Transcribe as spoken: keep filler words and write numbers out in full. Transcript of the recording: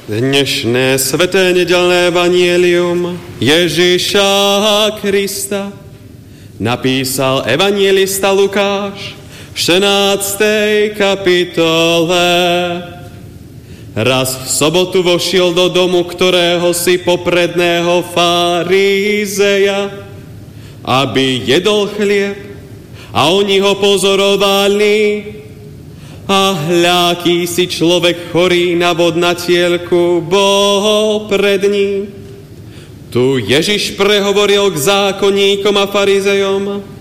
Dnešné sveté nedeľné evanjelium Ježiša Krista napísal evanjelista Lukáš v štrnástej kapitole. Raz v sobotu vošiel do domu ktorého si popredného farizeja, aby jedol chlieb, a oni ho pozorovali. A hľa, akýsi človek chorý na vodnatielku bol pred ním. Tu Ježiš prehovoril k zákonníkom a farizejom: